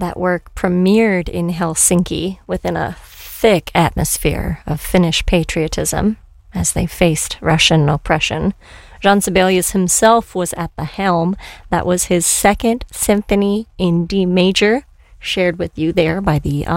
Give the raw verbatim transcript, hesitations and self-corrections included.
That work premiered in Helsinki within a thick atmosphere of Finnish patriotism as they faced Russian oppression. Jean Sibelius himself was at the helm. That was his second symphony in D major, shared with you there by the